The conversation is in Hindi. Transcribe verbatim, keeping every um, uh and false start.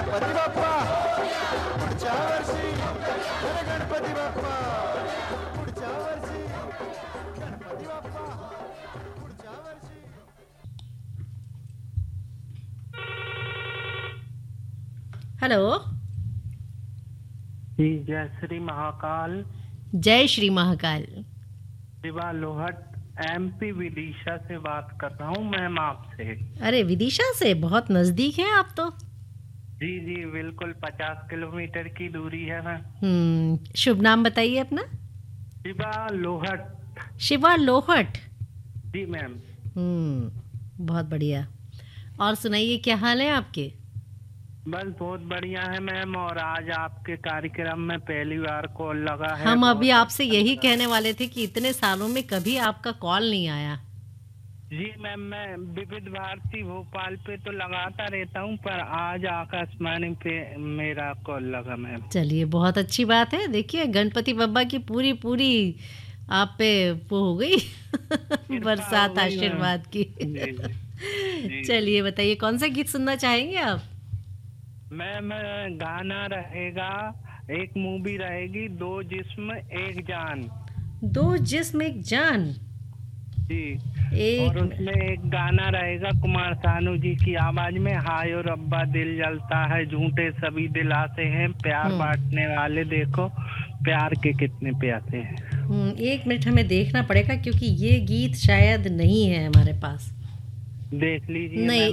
गणपती बाप्पा पुढच्या वर्षी, अरे गणपती बाप्पा पुढच्या वर्षी, गणपती बाप्पा पुढच्या वर्षी. हेलो जी, जय श्री महाकाल. जय श्री महाकाल. शिवा लोहट एमपी विदिशा से बात कर रहा हूँ मैम आपसे. अरे विदिशा से बहुत नजदीक है आप तो. जी जी बिल्कुल पचास किलोमीटर की दूरी है मैम. हम्म शुभ नाम बताइए अपना. शिवा लोहट. शिवा लोहट. जी मैम. हम्म बहुत बढ़िया. और सुनाइए क्या हाल है आपके. बस बहुत बढ़िया है मैम. और आज आपके कार्यक्रम में पहली बार कॉल लगा है. हम बहुत अभी आपसे अच्छा यही लगा. कहने वाले थे कि इतने सालों में कभी आपका कॉल नहीं आया. जी मैम, मैं विविध भारती भोपाल पे तो लगाता रहता हूँ, पर आज आकाशवाणी पे मेरा कॉल लगा मैम. चलिए बहुत अच्छी बात है. देखिए गणपति बप्पा की पूरी पूरी आप पे वो हो गई कृपा बरसात हो गई मैम. आशीर्वाद की. जी जी जी. चलिए बताइए कौन सा गीत सुनना चाहेंगे आप. मैम गाना रहेगा, एक मूवी रहेगी, दो जिस्म एक जान. दो जिस्म एक जान. जी. एक और उसमें एक गाना रहेगा कुमार सानू जी की आवाज में, हाय और रब्बा दिल जलता है, झूठे सभी दिलासे हैं, प्यार हम्म बांटने वाले देखो प्यार के कितने प्यासे हैं. हम्म, एक मिनट हमें देखना पड़ेगा क्योंकि ये गीत शायद नहीं है हमारे पास. देख लीजिए नहीं. मैम.